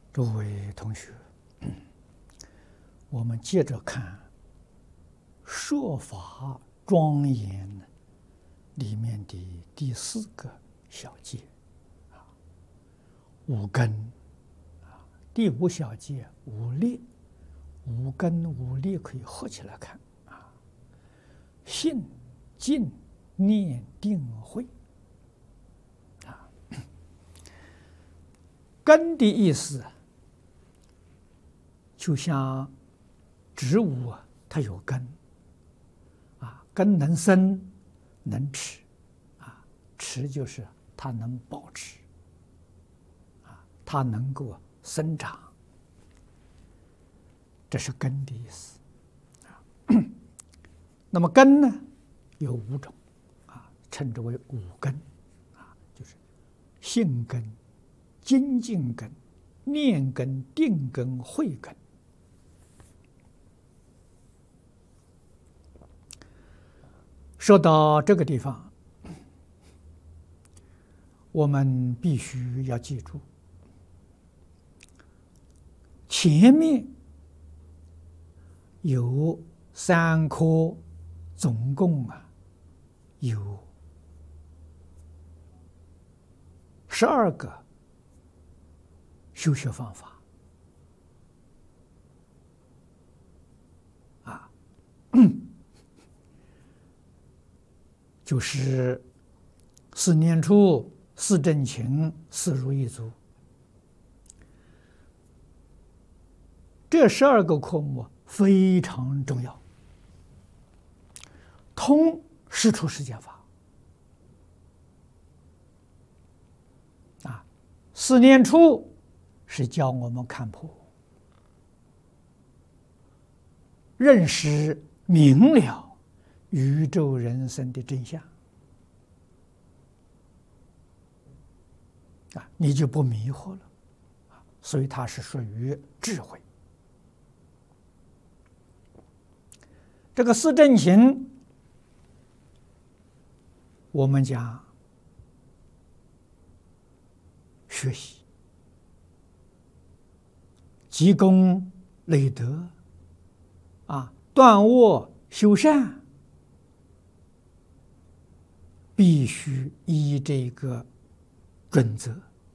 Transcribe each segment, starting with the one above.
诸位同学，我们接着看说法庄严里面的第4个小节五根第5小节五力，五根五力可以合起来看信、静、念、定、慧根的意思就像植物它有根根能生能持持就是它能保持它能够生长，这是根的意思那么根呢有5种称之为五根就是信根、精进根、念根、定根、慧根。说到这个地方，我们必须要记住，前面有3科，总共有12个修学方法就是4念处、4正勤、4如意足，这12个科目非常重要，通世出世间法4念处是教我们看破、认识明了宇宙人生的真相你就不迷惑了所以它是属于智慧。这个4正勤我们讲学习积功累德断恶修善，必须依这个准则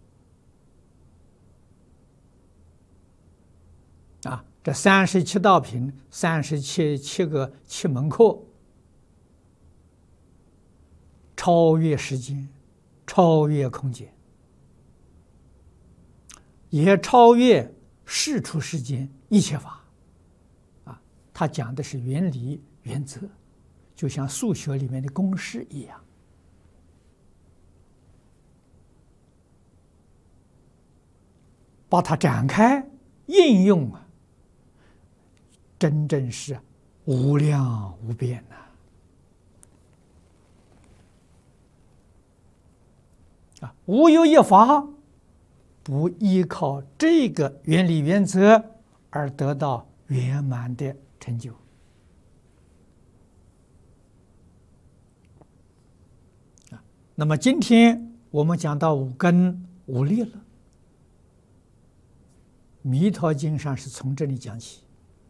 这37道品，37个7门课，超越时间，超越空间，也超越世出世间一切法它讲的是原理原则，就像数学里面的公式一样把它展开应用真正是无量无边无有一法不依靠这个原理原则而得到圆满的成就那么今天我们讲到五根五力了，弥陀经上是从这里讲起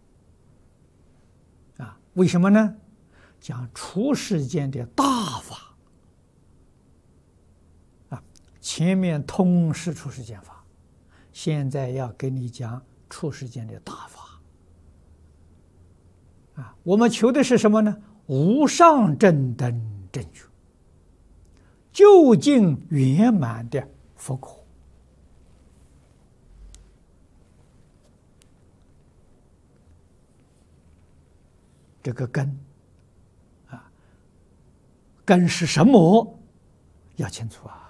为什么呢？讲出世间的大法前面通世出世间法，现在要给你讲出世间的大法我们求的是什么呢？无上正等正觉，究竟圆满的佛果。这个根根是什么？要清楚